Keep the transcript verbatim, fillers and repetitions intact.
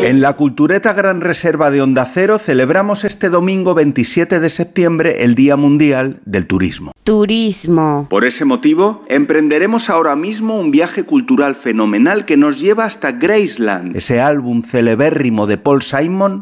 En la Cultureta Gran Reserva de Onda Cero celebramos este domingo veintisiete de septiembre el Día Mundial del Turismo. Turismo. Por ese motivo, emprenderemos ahora mismo un viaje cultural fenomenal que nos lleva hasta Graceland, ese álbum celebérrimo de Paul Simon